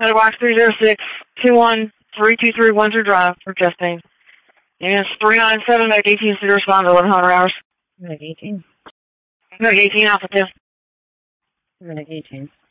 Box 306-21323 Windsor Drive for Justine. Units 397, Medic 18 to respond to 1100 hours. Medic 18. Medic 18, Alpha 2. Medic 18.